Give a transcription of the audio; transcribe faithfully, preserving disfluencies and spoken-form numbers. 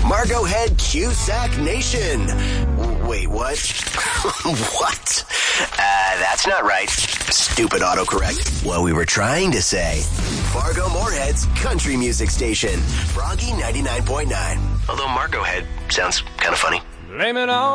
Margo Head Cusack Nation. W- Wait, what? What? Uh, that's not right. Stupid autocorrect. What we were trying to say. Fargo Moorhead's country music station. Froggy ninety-nine point nine. Although Margo Head sounds kind of funny. Blame it on